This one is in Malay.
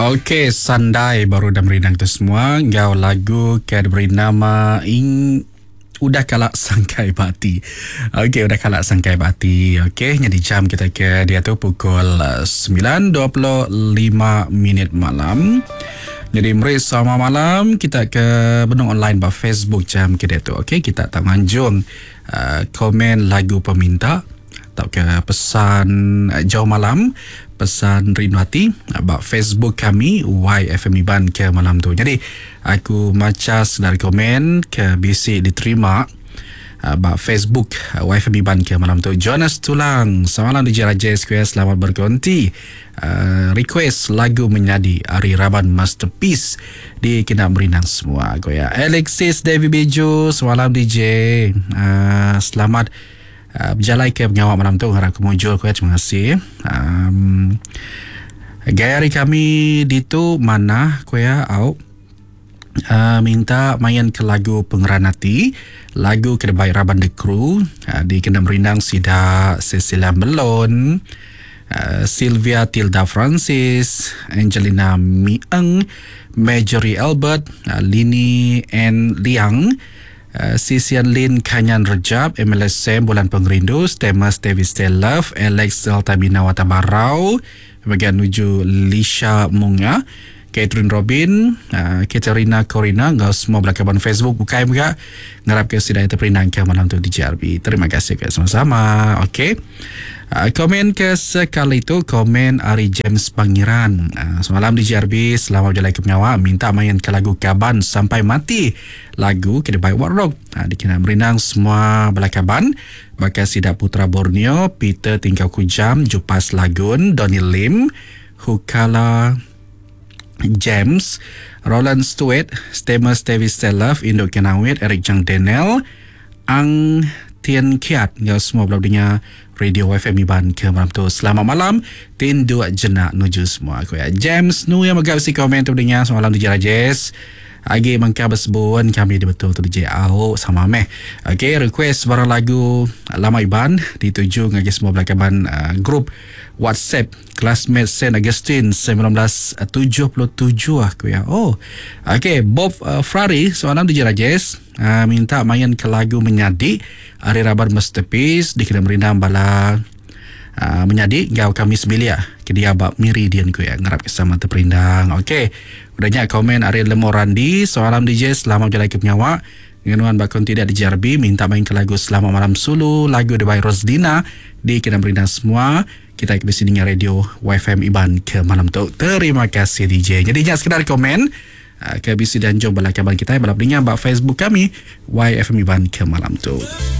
Okey, Sandai baru dah merinang tu semua. Gau lagu ke beri nama Udah Kalak Sangkai Bati. Okey, Udah Kalak Sangkai Bati. Okey, jadi jam kita ke dia tu pukul 9.25 malam. Jadi meri sama malam kita ke benung online ba Facebook jam kita tu. Okey, kita tak manjung komen lagu peminta atau ke pesan jauh malam, pesan rindu hati ba Facebook kami YFM Iban ke malam tu. Jadi aku macam dari komen ke bisi diterima ba Facebook YFM Iban ke malam tu. Jonas Tulang, semalam DJ Raja Square, selamat berkonti. Request lagu Menyadi Ari Raban Masterpiece di kena berinang semua goya. Alexis Devi Bejo, semalam DJ. Selamat berjalan ke pengawal malam tu. Harap kemuncul goya. Terima kasih. Gaya hari kami di tu mana goya au minta main ke lagu Pengeranati, lagu Kedebai Raban The Crew, di kena berinang Sida Cecilia Melon, Sylvia Tilda Francis, Angelina Mieng, Marjorie Albert, Lini N Liang, Sisian Lin Kanyan Rejab, MLSM Bulan Pengerindu, Stemas Davis Love, Alex Zeltabina Watabarau, bagian nuju Lisha Munga, Catherine Robin, Katerina Corina, ngau semua belakaban Facebook bukai juga ngarap ke sidai terperinang ke malam tu di JRB. Terima kasih ke sama-sama. Okey. Komen ke sekali itu komen Ari James Pangeran. Semalam di JRB selama berjalan ke penyawa minta main ke lagu Kaban Sampai Mati, lagu Kedebai Warrock. Dikena berinang semua belakaban bakal Sidak Putra Borneo, Peter Tingkau Kujam, Jupas Lagun, Donny Lim, Hukala James, Roland Stewart, Stemas Davis Selaf, Indo Kenawit, Eric Jang Denel, Ang Tien Kiat, ngau semua belaudinya Radio FM Iban ke malam tu. Selamat malam, tindu jenak nuju semua. Aku ya James nu yang magap si komen tu dengan semalam di Jarajes. Agi mangka bersebun kami di betul tu DJ Ao sama meh. Okey, request barang lagu lama Iban dituju ngagi semua belakaban grup WhatsApp Classmate Saint Augustine 1977 aku ya. Oh. Okey, Bob Frari semalam DJ Rajes minta main ke lagu Menyadi Ari Raban Masterpiece dikena merindam bala Menyadi gau kami sebilia ke dia bab Miridian ku ya ngarap kesama terperindang. Okey, udahnya komen Ariel Lemorandi semalam DJ selamat berjalan ke penyawa ngenuan bakon tidak di JRB minta main ke lagu Selamat Malam Sulu, lagu The by Rosdina di kena merindang semua. Kita ke sini dengan Radio YFM Iban ke malam tu. Terima kasih DJ. Jadi jangan sekedar komen ke bisi dan jom balakaban kita balap dengan bab Facebook kami YFM Iban ke malam tu.